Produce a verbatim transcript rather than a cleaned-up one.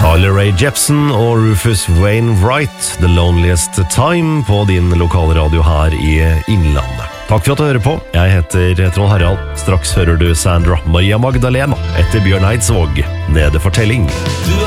Carly Rae Jepsen og Rufus Wainwright, The Loneliest Time, på din lokale radio her i Innlandet. Takk for at du hører på. Jeg heter Trond Harald. Straks hører du Sandra Maria Magdalena etter Bjørn Eidsvåg. Nede fortelling.